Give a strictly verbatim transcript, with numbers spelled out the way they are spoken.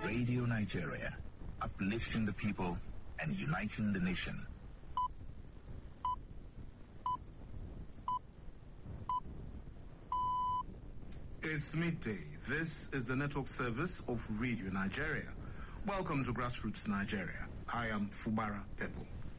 Radio Nigeria, uplifting the people and uniting the nation. It's midday. This is the network service of Radio Nigeria. Welcome to Grassroots Nigeria. I am Fubara Pebble.